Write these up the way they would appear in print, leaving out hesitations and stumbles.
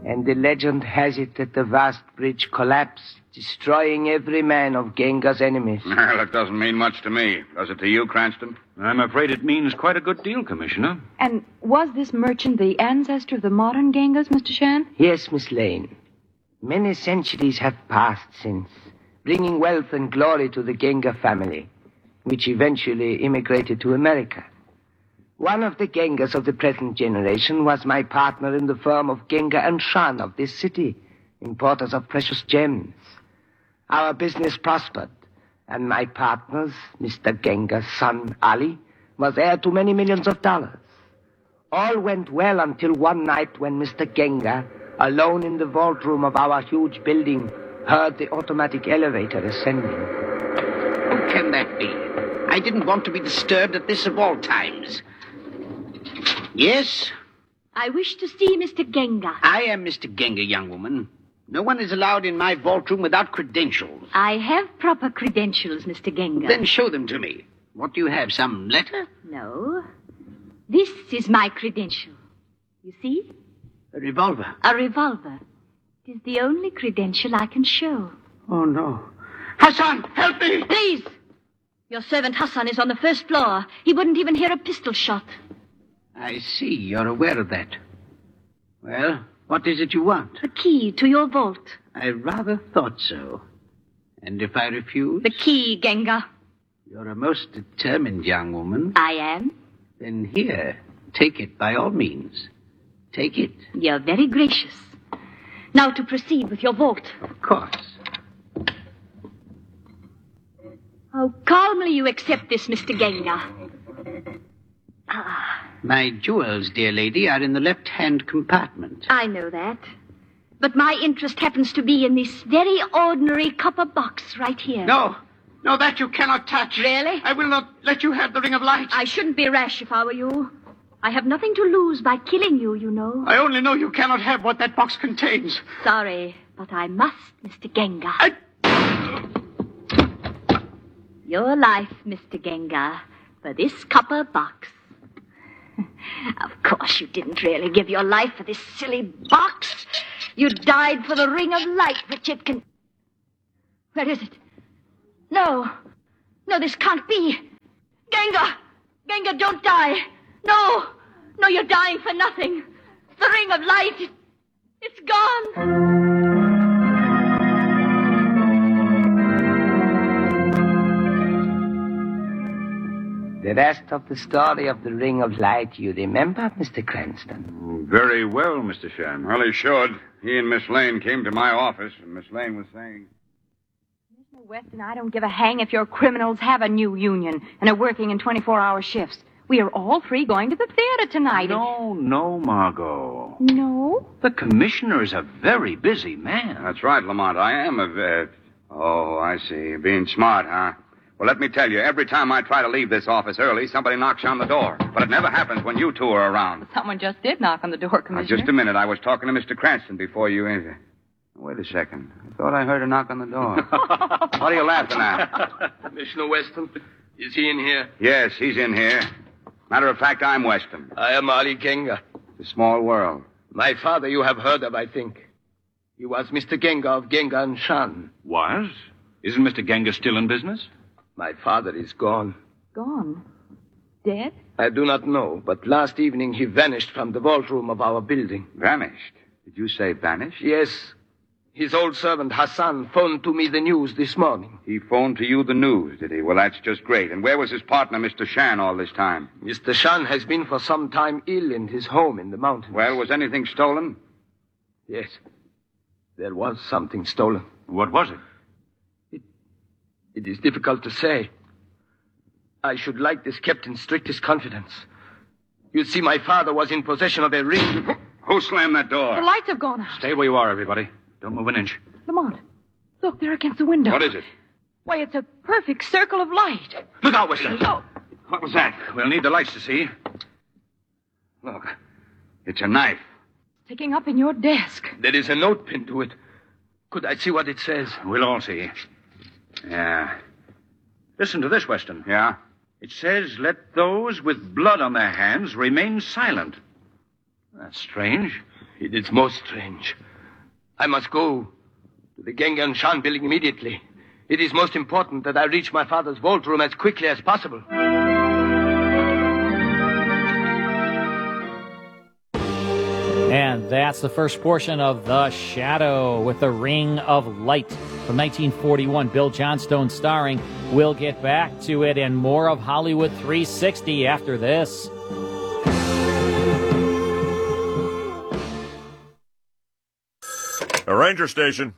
And the legend has it that the vast bridge collapsed, destroying every man of Genga's enemies. Well, it doesn't mean much to me. Does it to you, Cranston? I'm afraid it means quite a good deal, Commissioner. And was this merchant the ancestor of the modern Gengas, Mr. Shan? Yes, Miss Lane. Many centuries have passed since, bringing wealth and glory to the Genga family, which eventually immigrated to America. One of the Gengas of the present generation was my partner in the firm of Genga and Shan of this city, importers of precious gems. Our business prospered, and my partner's, Mr. Genga's son, Ali, was heir to many millions of dollars. All went well until one night when Mr. Genga, alone in the vault room of our huge building, heard the automatic elevator ascending. Who can that be? I didn't want to be disturbed at this of all times. Yes? I wish to see Mr. Genga. I am Mr. Genga, young woman. No one is allowed in my vault room without credentials. I have proper credentials, Mr. Genga. Then show them to me. What do you have, some letter? No. This is my credential. You see? A revolver. A revolver. It is the only credential I can show. Oh, no. Hassan, help me! Please! Your servant Hassan is on the first floor. He wouldn't even hear a pistol shot. I see. You're aware of that. Well, what is it you want? The key to your vault. I rather thought so. And if I refuse? The key, Genga. You're a most determined young woman. I am. Then here, take it by all means. Take it. You're very gracious. Now to proceed with your vault. Of course. How calmly you accept this, Mr. Genga. My jewels, dear lady, are in the left-hand compartment. I know that. But my interest happens to be in this very ordinary copper box right here. No, that you cannot touch. Really? I will not let you have the ring of light. I shouldn't be rash if I were you. I have nothing to lose by killing you, you know. I only know you cannot have what that box contains. Sorry, but I must, Mr. Genga. Your life, Mr. Genga, for this copper box. Of course, you didn't really give your life for this silly box. You died for the ring of light, which it can... Where is it? No, this can't be. Genga, don't die. No, you're dying for nothing. The ring of light, it's gone. The rest of the story of the Ring of Light you remember, Mr. Cranston? Very well, Mr. Shan. Well, he should. He and Miss Lane came to my office, and Miss Lane was saying... Commissioner Weston, I don't give a hang if your criminals have a new union and are working in 24-hour shifts. We are all three going to the theater tonight. No, Margot. No? The commissioner is a very busy man. That's right, Lamont. I am a... Oh, I see. You're being smart, huh? Well, let me tell you, every time I try to leave this office early, somebody knocks on the door. But it never happens when you two are around. Someone just did knock on the door, Commissioner. Just a minute. I was talking to Mr. Cranston before you entered. Wait a second. I thought I heard a knock on the door. What are you laughing at? Commissioner Weston, is he in here? Yes, he's in here. Matter of fact, I'm Weston. I am Ali Genga. It's a small world. My father you have heard of, I think. He was Mr. Genga of Genga and Shan. Was? Isn't Mr. Genga still in business? My father is gone. Gone? Dead? I do not know, but last evening he vanished from the vault room of our building. Vanished? Did you say vanished? Yes. His old servant Hassan phoned to me the news this morning. He phoned to you the news, did he? Well, that's just great. And where was his partner, Mr. Shan, all this time? Mr. Shan has been for some time ill in his home in the mountains. Well, was anything stolen? Yes. There was something stolen. What was it? It is difficult to say. I should like this kept in strictest confidence. You see, my father was in possession of a ring. Who slammed that door? The lights have gone out. Stay where you are, everybody. Don't move an inch. Lamont, look, there against the window. What is it? Why, it's a perfect circle of light. Look out, Weston. Oh. What was that? We'll need the lights to see. Look, it's a knife. Sticking up in your desk. There is a note pinned to it. Could I see what it says? We'll all see. Yeah. Listen to this, Weston. Yeah? It says, let those with blood on their hands remain silent. That's strange. It is most strange. I must go to the Genga and Shan building immediately. It is most important that I reach my father's vault room as quickly as possible. And that's the first portion of The Shadow with the Ring of Light from 1941. Bill Johnstone starring. We'll get back to it and more of Hollywood 360 after this. A ranger station.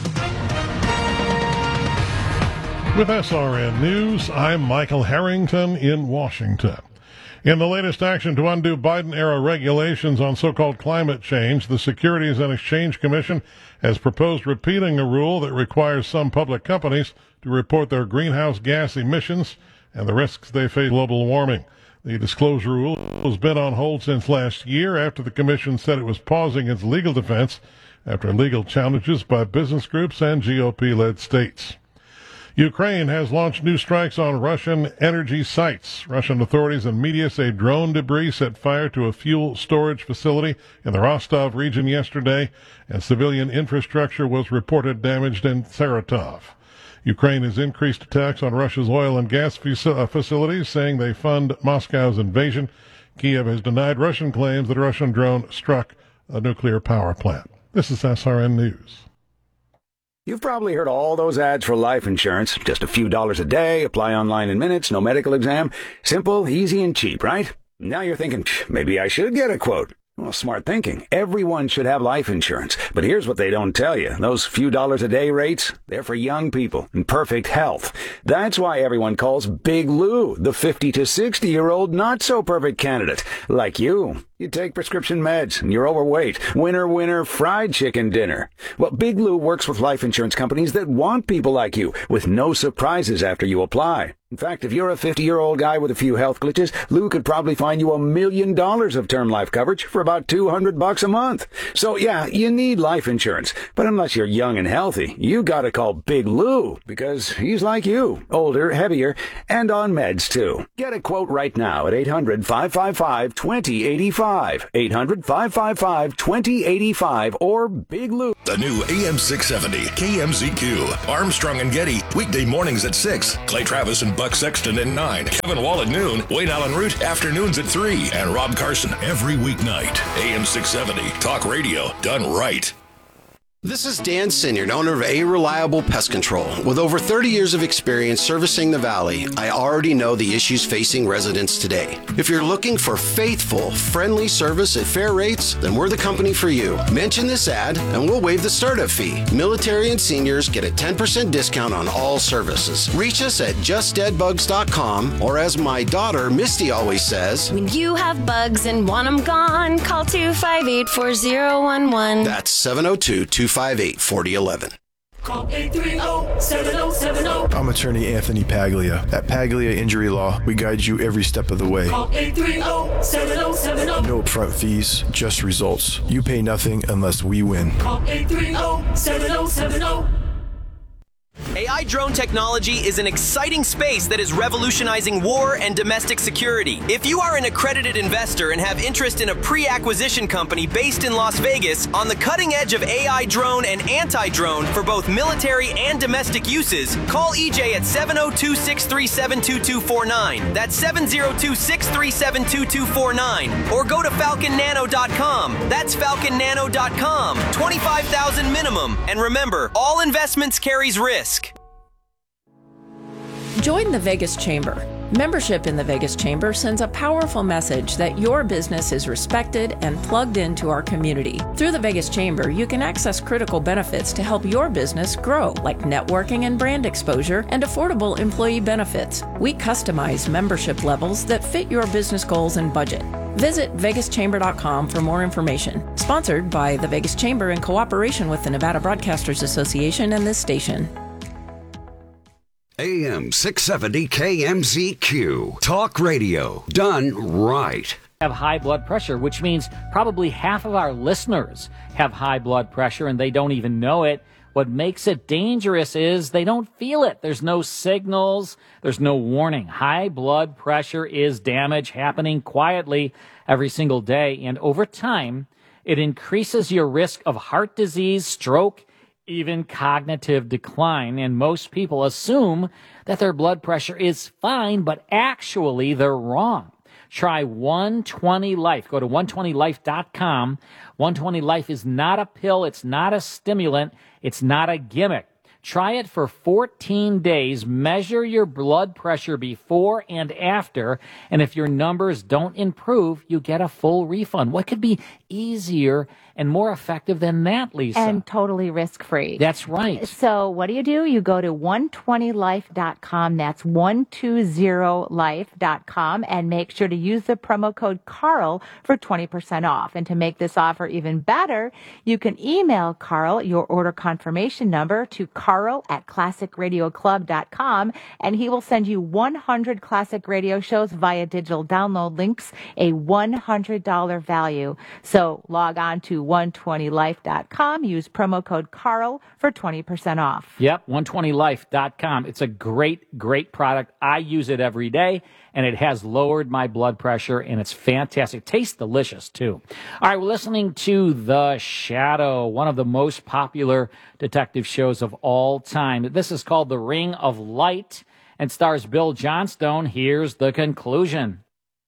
With SRN News, I'm Michael Harrington in Washington. In the latest action to undo Biden-era regulations on so-called climate change, the Securities and Exchange Commission has proposed repealing a rule that requires some public companies to report their greenhouse gas emissions and the risks they face global warming. The disclosure rule has been on hold since last year after the commission said it was pausing its legal defense after legal challenges by business groups and GOP-led states. Ukraine has launched new strikes on Russian energy sites. Russian authorities and media say drone debris set fire to a fuel storage facility in the Rostov region yesterday, and civilian infrastructure was reported damaged in Saratov. Ukraine has increased attacks on Russia's oil and gas facilities, saying they fund Moscow's invasion. Kiev has denied Russian claims that a Russian drone struck a nuclear power plant. This is SRN News. You've probably heard all those ads for life insurance. Just a few dollars a day, apply online in minutes, no medical exam. Simple, easy, and cheap, right? Now you're thinking, maybe I should get a quote. Well, smart thinking. Everyone should have life insurance. But here's what they don't tell you. Those few dollars a day rates, they're for young people in perfect health. That's why everyone calls Big Lou the 50 to 60-year-old not-so-perfect candidate. Like you. You take prescription meds, and you're overweight. Winner, winner, fried chicken dinner. Well, Big Lou works with life insurance companies that want people like you, with no surprises after you apply. In fact, if you're a 50-year-old guy with a few health glitches, Lou could probably find you $1 million of term life coverage for about $200 a month. So, yeah, you need life insurance. But unless you're young and healthy, you gotta call Big Lou, because he's like you, older, heavier, and on meds, too. Get a quote right now at 800-555-2085. 800-555-2085 or Big Lou. The new AM 670 KMZQ. Armstrong and Getty, weekday mornings at 6. Clay Travis and Buck Sexton at 9. Kevin Wall at noon. Wayne Allen Root, afternoons at 3. And Rob Carson every weeknight. AM 670. Talk radio done right. This is Dan Sinyard, owner of A Reliable Pest Control. With over 30 years of experience servicing the Valley, I already know the issues facing residents today. If you're looking for faithful, friendly service at fair rates, then we're the company for you. Mention this ad and we'll waive the startup fee. Military and seniors get a 10% discount on all services. Reach us at justdeadbugs.com, or as my daughter Misty always says, when you have bugs and want them gone, call 258-4011. That's 702-258-4011. Call 830-7070. I'm attorney Anthony Paglia. At Paglia Injury Law, we guide you every step of the way. Call 830-7070. No upfront fees, just results. You pay nothing unless we win. Call 830-7070. AI drone technology is an exciting space that is revolutionizing war and domestic security. If you are an accredited investor and have interest in a pre-acquisition company based in Las Vegas on the cutting edge of AI drone and anti-drone for both military and domestic uses, call EJ at 702-637-2249. That's 702-637-2249. Or go to falconnano.com. That's falconnano.com. $25,000 minimum. And remember, all investments carries risk. Join the Vegas Chamber. Membership in the Vegas Chamber sends a powerful message that your business is respected and plugged into our community. Through the Vegas Chamber, you can access critical benefits to help your business grow, like networking and brand exposure and affordable employee benefits. We customize membership levels that fit your business goals and budget. Visit vegaschamber.com for more information. Sponsored by the Vegas Chamber in cooperation with the Nevada Broadcasters Association and this station. AM 670 KMZQ. Talk radio done right. Have high blood pressure, which means probably half of our listeners have high blood pressure and they don't even know it. What makes it dangerous is they don't feel it. There's no signals. There's no warning. High blood pressure is damage happening quietly every single day. And over time, it increases your risk of heart disease, stroke, even cognitive decline. And most people assume that their blood pressure is fine, but actually they're wrong. Try 120 Life. Go to 120life.com. 120 Life is not a pill. It's not a stimulant. It's not a gimmick. Try it for 14 days. Measure your blood pressure before and after. And if your numbers don't improve, you get a full refund. What could be easier and more effective than that, Lisa? And totally risk-free. That's right. So what do? You go to 120life.com. That's 120life.com. And make sure to use the promo code Carl for 20% off. And to make this offer even better, you can email Carl your order confirmation number to Carl@classicradioclub.com. And he will send you 100 classic radio shows via digital download links, a $100 value. So log on to 120life.com. Use promo code Carl for 20% off. Yep, 120life.com. It's a great, great product. I use it every day, and it has lowered my blood pressure, and it's fantastic. Tastes delicious, too. All right, we're listening to The Shadow, one of the most popular detective shows of all time. This is called The Ring of Light and stars Bill Johnstone. Here's the conclusion.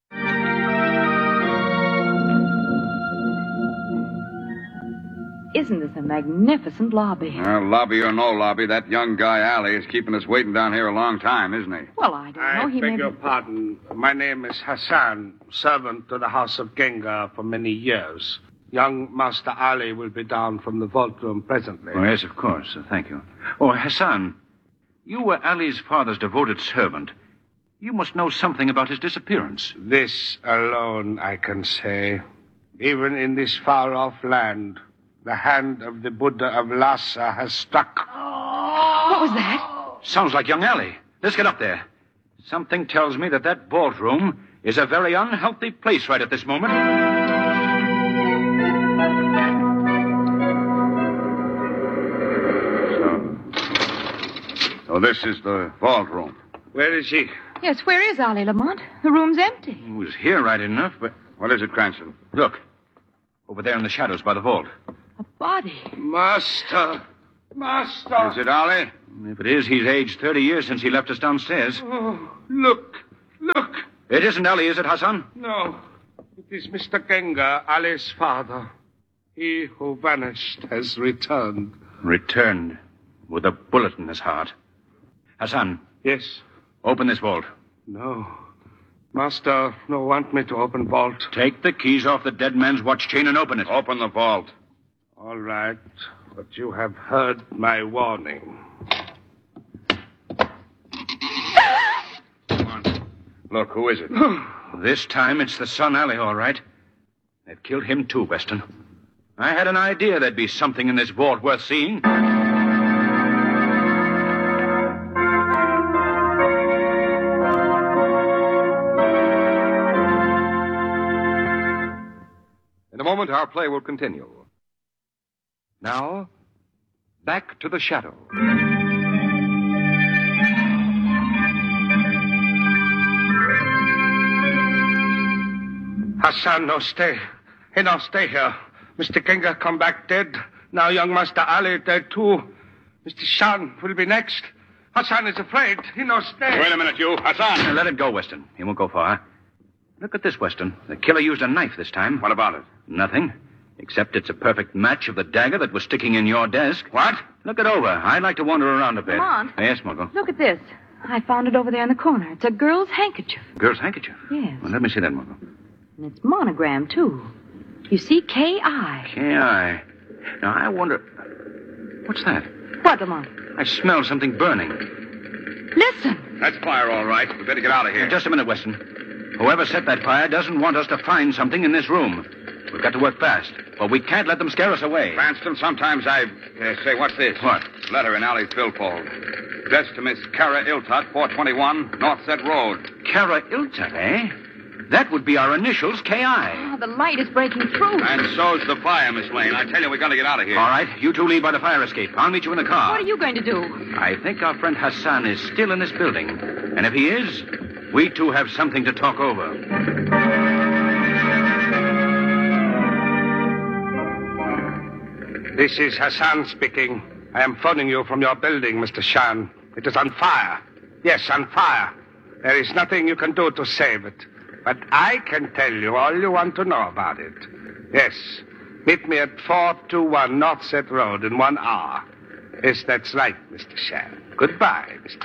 Isn't this a magnificent lobby? Well, lobby or no lobby, that young guy, Allie, is keeping us waiting down here a long time, isn't he? Well, I don't know. I beg your pardon. My name is Hassan, servant to the House of Gengar for many years. Young Master Ali will be down from the vault room presently. Oh, yes, of course. Thank you. Oh, Hassan, you were Ali's father's devoted servant. You must know something about his disappearance. This alone I can say. Even in this far-off land, the hand of the Buddha of Lhasa has struck. What was that? Sounds like young Ali. Let's get up there. Something tells me that vault room is a very unhealthy place right at this moment. So this is the vault room. Where is he? Yes, where is Ali Lamont? The room's empty. He was here right enough, but... What is it, Cranston? Look. Over there in the shadows by the vault. A body. Master. Master. Is it Ali? If it is, he's aged 30 years since he left us downstairs. Oh, look. Look. It isn't Ali, is it, Hassan? No. It is Mr. Gengar, Ali's father. He who vanished has returned. Returned. With a bullet in his heart. Hassan. Yes? Open this vault. No. Master, no want me to open vault. Take the keys off the dead man's watch chain and open it. Open the vault. All right. But you have heard my warning. Come on. Look, who is it? This time it's the son Ali, all right. They've killed him too, Weston. I had an idea there'd be something in this vault worth seeing. In a moment, our play will continue. Now, back to the shadow. Hassan, no stay. He no stay here. Mr. Gengar come back dead. Now young Master Ali dead too. Mr. Shan will be next. Hassan is afraid. He no stay. Wait a minute, you. Hassan! Let him go, Weston. He won't go far. Look at this, Weston. The killer used a knife this time. What about it? Nothing. Except it's a perfect match of the dagger that was sticking in your desk. What? Look it over. I'd like to wander around a bit. Lamont. Yes, Margot. Look at this. I found it over there in the corner. It's a girl's handkerchief. Girl's handkerchief? Yes. Well, let me see that, Margot. And it's monogrammed, too. You see, K.I. K.I. Now, I wonder... What's that? What, Lamont? I smell something burning. Listen. That's fire, all right. We better get out of here. Just a minute, Weston. Whoever set that fire doesn't want us to find something in this room. We've got to work fast, but we can't let them scare us away. Cranston, sometimes I... say, what's this? What? Letter in Ali's billfold. Addressed to Miss Kara Iltott, 421 North Set Road. Kara Iltott, eh? That would be our initials, K.I. Oh, the light is breaking through. And so's the fire, Miss Lane. I tell you, we got to get out of here. All right, you two leave by the fire escape. I'll meet you in the car. What are you going to do? I think our friend Hassan is still in this building. And if he is, we two have something to talk over. This is Hassan speaking. I am phoning you from your building, Mr. Shan. It is on fire. Yes, on fire. There is nothing you can do to save it. But I can tell you all you want to know about it. Yes. Meet me at 421 North Set Road in 1 hour. Yes, that's right, Mr. Shan. Goodbye, Mr.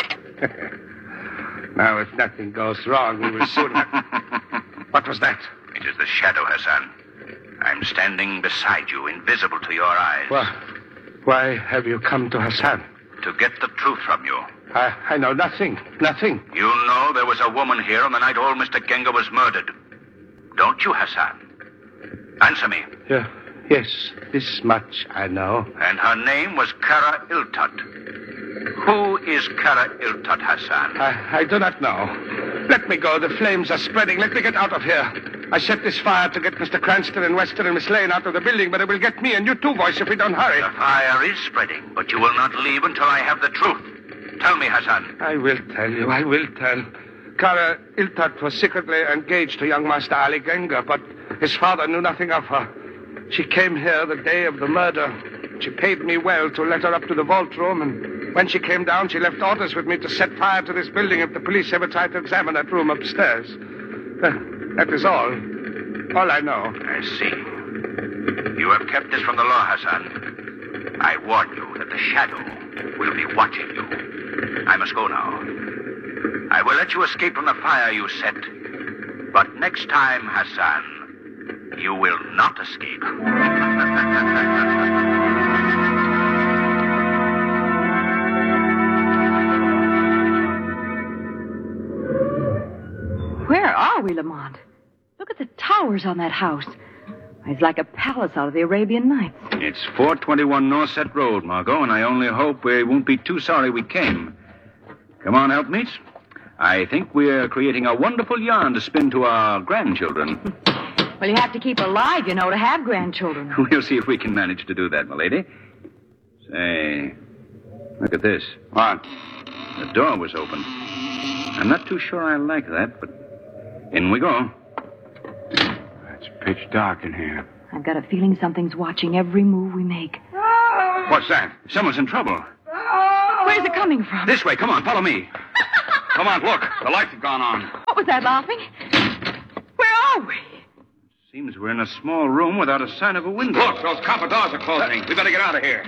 Shan. Now, if nothing goes wrong, we will soon have... What was that? It is the shadow, Hassan. I'm standing beside you, invisible to your eyes. Why have you come to Hassan? To get the truth from you. I know nothing. Nothing. You know there was a woman here on the night old Mr. Genga was murdered. Don't you, Hassan? Answer me. Yeah. Yes, this much I know. And her name was Kara Iltat. Who is Kara Iltat, Hassan? I do not know. Let me go. The flames are spreading. Let me get out of here. I set this fire to get Mr. Cranston and Weston and Miss Lane out of the building, but it will get me and you too, Voice, if we don't hurry. The fire is spreading, but you will not leave until I have the truth. Tell me, Hassan. I will tell you. I will tell. Kara Iltat was secretly engaged to young Master Ali Genga, but his father knew nothing of her. She came here the day of the murder. She paid me well to let her up to the vault room, and when she came down, she left orders with me to set fire to this building if the police ever tried to examine that room upstairs. That is all. All I know. I see. You have kept this from the law, Hassan. I warn you that the shadow will be watching you. I must go now. I will let you escape from the fire you set. But next time, Hassan, you will not escape. Where are we, Lamont? Look at the towers on that house. It's like a palace out of the Arabian Nights. It's 421 North Set Road, Margot, and I only hope we won't be too sorry we came. Come on, helpmates. I think we're creating a wonderful yarn to spin to our grandchildren. Well, you have to keep alive, you know, to have grandchildren. We'll see if we can manage to do that, m'lady. Say, look at this. What? The door was open. I'm not too sure I like that, but in we go. It's pitch dark in here. I've got a feeling something's watching every move we make. What's that? Someone's in trouble. Where's it coming from? This way. Come on, follow me. Come on, look. The lights have gone on. What was that, laughing? Where are we? Seems we're in a small room without a sign of a window. Look, those copper doors are closing. We better get out of here.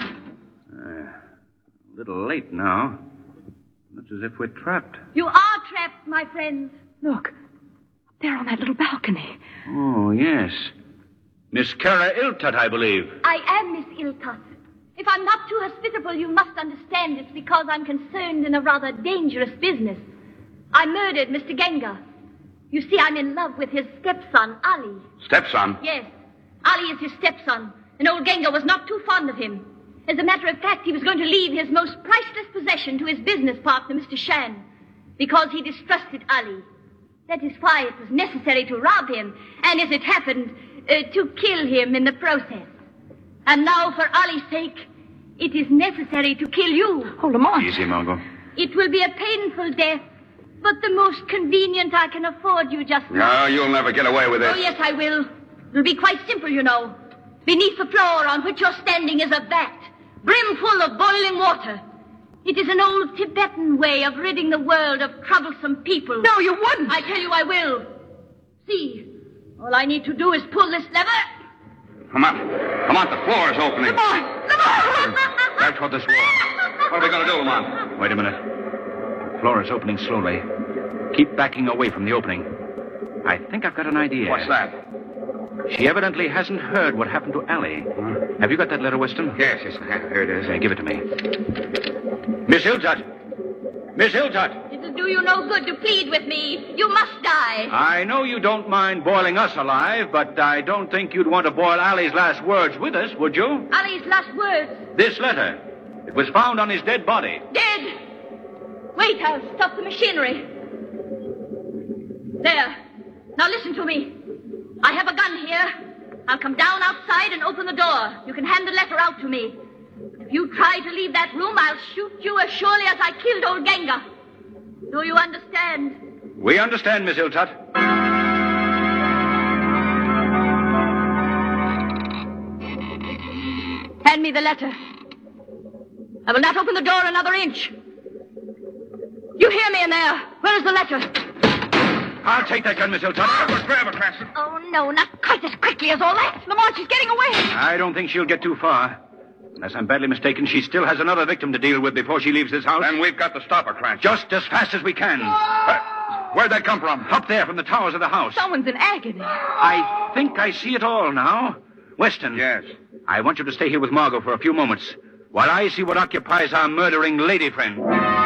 A little late now. Looks as if we're trapped. You are trapped, my friends. Look. They're on that little balcony. Oh, yes. Miss Kara Iltat, I believe. I am Miss Iltat. If I'm not too hospitable, you must understand it's because I'm concerned in a rather dangerous business. I murdered Mr. Genga. You see, I'm in love with his stepson, Ali. Stepson? Yes. Ali is his stepson, and old Genga was not too fond of him. As a matter of fact, he was going to leave his most priceless possession to his business partner, Mr. Shan, because he distrusted Ali. That is why it was necessary to rob him, and as it happened, to kill him in the process. And now, for Ali's sake, it is necessary to kill you. Oh, Lamont. Easy, Margot. It will be a painful death, but the most convenient I can afford you just now. No, you'll never get away with it. Oh, yes, I will. It'll be quite simple, you know. Beneath the floor on which you're standing is a vat, brimful of boiling water. It is an old Tibetan way of ridding the world of troublesome people. No, you wouldn't. I tell you I will. See, all I need to do is pull this lever. Come on. Come on, the floor is opening. Lamont! Right toward this wall. What are we going to do, Lamont? Wait a minute. The floor is opening slowly. Keep backing away from the opening. I think I've got an idea. What's that? She evidently hasn't heard what happened to Ali. Have you got that letter, Weston? Yes, I have. Here it is. Give it to me. Miss Iltat! Miss Iltat! It'll do you no good to plead with me. You must die. I know you don't mind boiling us alive, but I don't think you'd want to boil Ali's last words with us, would you? Ali's last words. This letter. It was found on his dead body. Dead? Wait, I'll stop the machinery. There. Now listen to me. I have a gun here. I'll come down outside and open the door. You can hand the letter out to me. If you try to leave that room, I'll shoot you as surely as I killed old Genga. Do you understand? We understand, Miss Iltot. Hand me the letter. I will not open the door another inch. You hear me in there? Where is the letter? I'll take that gun, Miss Iltot. Grab her, Cranston. Oh, no, not quite as quickly as all that. Lamont, she's getting away. I don't think she'll get too far. Unless I'm badly mistaken, she still has another victim to deal with before she leaves this house. Then we've got to stop her, Cranston. Just as fast as we can. Where'd that come from? Up there from the towers of the house. Someone's in agony. I think I see it all now. Weston. Yes. I want you to stay here with Margot for a few moments while I see what occupies our murdering lady friend.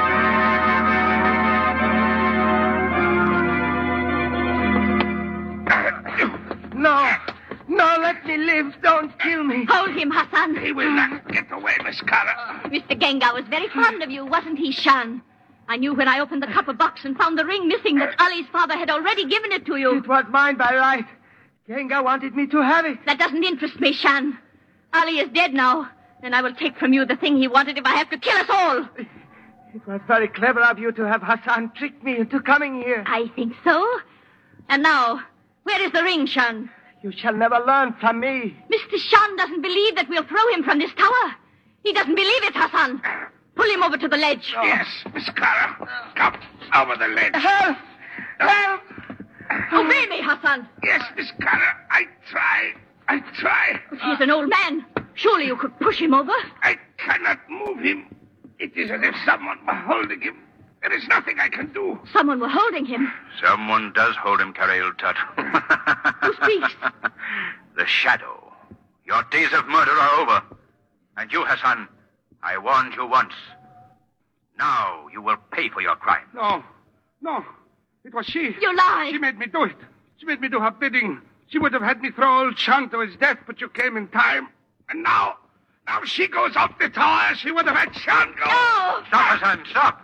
No, let me live. Don't kill me. Hold him, Hassan. He will not get away, Miss Kara. Mr. Genga was very fond of you, wasn't he, Shan? I knew when I opened the copper box and found the ring missing that Ali's father had already given it to you. It was mine by right. Genga wanted me to have it. That doesn't interest me, Shan. Ali is dead now, and I will take from you the thing he wanted if I have to kill us all. It was very clever of you to have Hassan trick me into coming here. I think so. And now, where is the ring, Shan? You shall never learn from me. Mr. Shan doesn't believe that we'll throw him from this tower. He doesn't believe it, Hassan. Pull him over to the ledge. Oh. Yes, Miss Kara. Come over the ledge. Help! Help! Obey me, Hassan. Yes, Miss Kara. I try. But he's an old man. Surely you could push him over. I cannot move him. It is as if someone were holding him. There is nothing I can do. Someone were holding him. Someone does hold him, Kara Iltot. Who speaks? The Shadow. Your days of murder are over. And you, Hassan, I warned you once. Now you will pay for your crime. No. It was she. You lie. She made me do it. She made me do her bidding. She would have had me throw old Shan to his death, but you came in time. And now she goes up the tower. She would have had Shan go. No! Stop, Hassan, stop.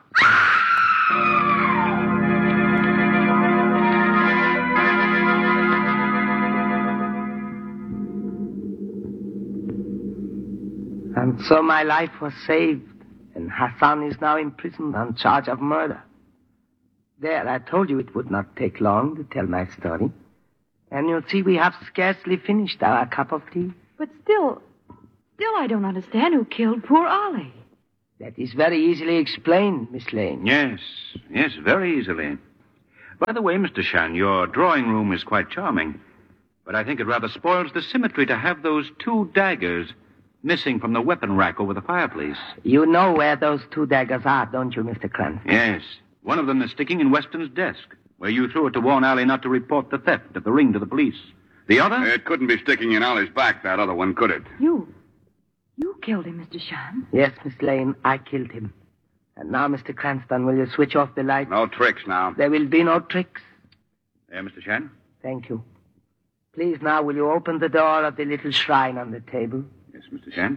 And so my life was saved, and Hassan is now imprisoned on charge of murder. There, I told you it would not take long to tell my story. And you'll see we have scarcely finished our cup of tea. But still I don't understand who killed poor Ali. That is very easily explained, Miss Lane. Yes, very easily. By the way, Mr. Shan, your drawing room is quite charming. But I think it rather spoils the symmetry to have those 2 daggers missing from the weapon rack over the fireplace. You know where those 2 daggers are, don't you, Mr. Cranston? Yes. One of them is sticking in Weston's desk, where you threw it to warn Ali not to report the theft of the ring to the police. The other? It couldn't be sticking in Ali's back, that other one, could it? You killed him, Mr. Shan. Yes, Miss Lane, I killed him. And now, Mr. Cranston, will you switch off the light? No tricks now. There will be no tricks. There, Mr. Shan. Thank you. Please, now, will you open the door of the little shrine on the table? Yes, Mr. Shan.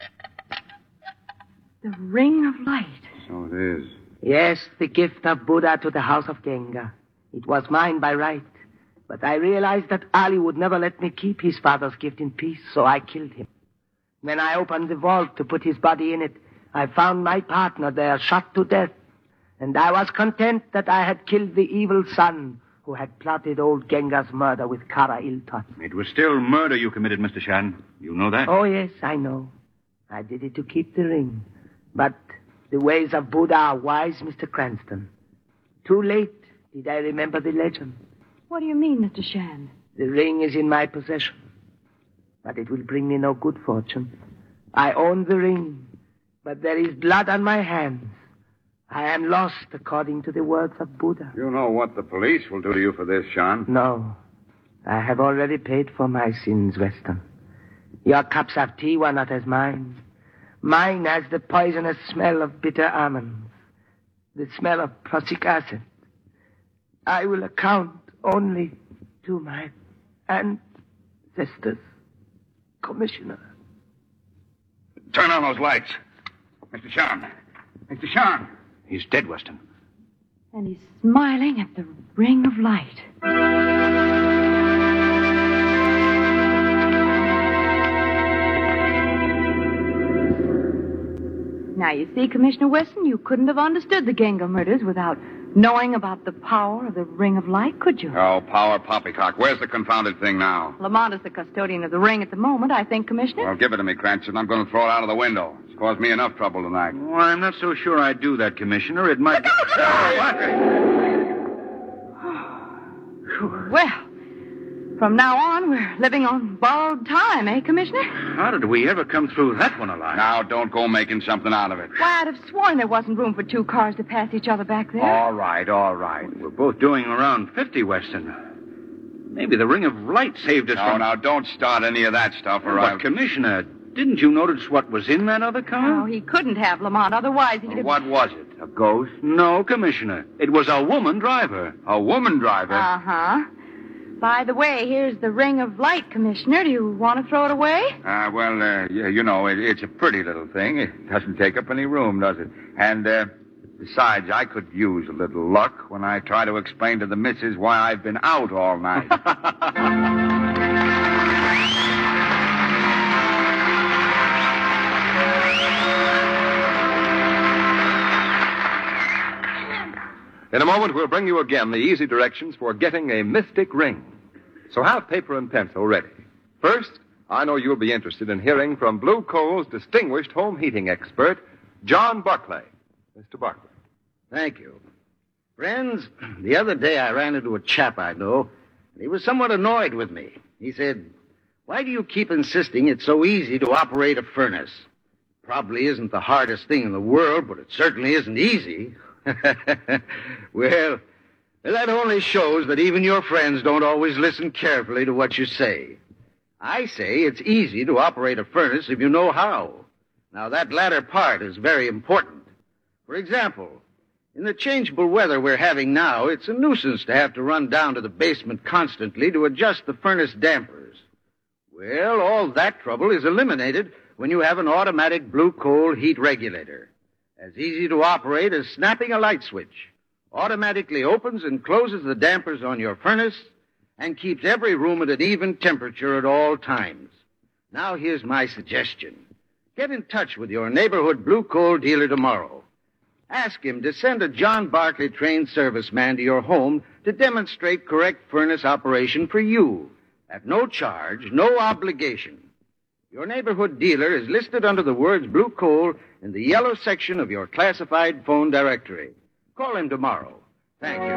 The ring of light. So it is. Yes, the gift of Buddha to the house of Genga. It was mine by right. But I realized that Ali would never let me keep his father's gift in peace, so I killed him. When I opened the vault to put his body in it, I found my partner there shot to death. And I was content that I had killed the evil son who had plotted old Genga's murder with Kara Iltot. It was still murder you committed, Mr. Shan. You know that? Oh, yes, I know. I did it to keep the ring. But the ways of Buddha are wise, Mr. Cranston. Too late did I remember the legend. What do you mean, Mr. Shan? The ring is in my possession. But it will bring me no good fortune. I own the ring, but there is blood on my hands. I am lost according to the words of Buddha. You know what the police will do to you for this, Shan? No. I have already paid for my sins, Weston. Your cups of tea were not as mine. Mine has the poisonous smell of bitter almonds, the smell of prussic acid. I will account only to my ancestors, Commissioner. Turn on those lights. Mr. Shan. Mr. Shan. He's dead, Weston. And he's smiling at the ring of light. Now, you see, Commissioner Weston, you couldn't have understood the Genga murders without knowing about the power of the Ring of Light, could you? Oh, power poppycock. Where's the confounded thing now? Lamont is the custodian of the ring at the moment, I think, Commissioner. Well, give it to me, Cranston. I'm going to throw it out of the window. It's caused me enough trouble tonight. Well, I'm not so sure I'd do that, Commissioner. It might... Well, from now on, we're living on borrowed time, eh, Commissioner? How did we ever come through that one alive? Now, don't go making something out of it. Why, I'd have sworn there wasn't room for two cars to pass each other back there. All right. We're both doing around 50, Weston. Maybe the Ring of Light saved us from... Now, don't start any of that stuff, or But, Commissioner, didn't you notice what was in that other car? No, he couldn't have, Lamont. Otherwise, he'd have... What was it? A ghost? No, Commissioner. It was a woman driver. A woman driver? Uh-huh. By the way, here's the Ring of Light, Commissioner. Do you want to throw it away? You know, it's a pretty little thing. It doesn't take up any room, does it? And, besides, I could use a little luck when I try to explain to the missus why I've been out all night. In a moment, we'll bring you again the easy directions for getting a mystic ring. So have paper and pencil ready. First, I know you'll be interested in hearing from Blue Coal's distinguished home heating expert, John Barclay. Mr. Barclay. Thank you. Friends, the other day I ran into a chap I know, and he was somewhat annoyed with me. He said, "Why do you keep insisting it's so easy to operate a furnace? Probably isn't the hardest thing in the world, but it certainly isn't easy." Well, that only shows that even your friends don't always listen carefully to what you say. I say it's easy to operate a furnace if you know how. Now, that latter part is very important. For example, in the changeable weather we're having now, it's a nuisance to have to run down to the basement constantly to adjust the furnace dampers. Well, all that trouble is eliminated when you have an automatic Blue Coal heat regulator. As easy to operate as snapping a light switch. Automatically opens and closes the dampers on your furnace and keeps every room at an even temperature at all times. Now here's my suggestion. Get in touch with your neighborhood Blue Coal dealer tomorrow. Ask him to send a John Barclay trained serviceman to your home to demonstrate correct furnace operation for you at no charge, no obligation. Your neighborhood dealer is listed under the words Blue Coal in the yellow section of your classified phone directory. Call him tomorrow. Thank you.